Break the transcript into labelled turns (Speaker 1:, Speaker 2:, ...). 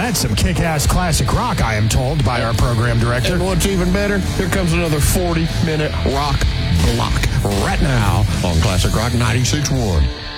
Speaker 1: that's some kick-ass classic rock, I am told by our program director.
Speaker 2: And what's even better, here comes another 40-minute rock block right now on Classic Rock 96.1.